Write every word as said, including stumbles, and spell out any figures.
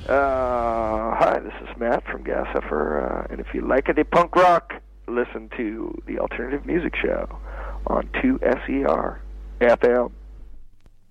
Uh, hi, this is Matt from Gassiffer, uh, and if you like the punk rock, listen to the Alternative Music Show on two S E R F M.